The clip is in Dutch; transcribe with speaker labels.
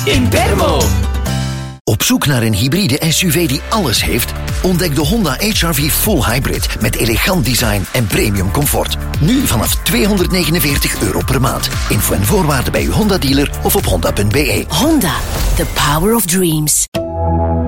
Speaker 1: in Permo.
Speaker 2: Op zoek naar een hybride SUV die alles heeft? Ontdek de Honda HR-V Full Hybrid met elegant design en premium comfort. Nu vanaf €249 per maand. Info en voorwaarden bij uw Honda-dealer of op honda.be.
Speaker 3: Honda, the power of dreams.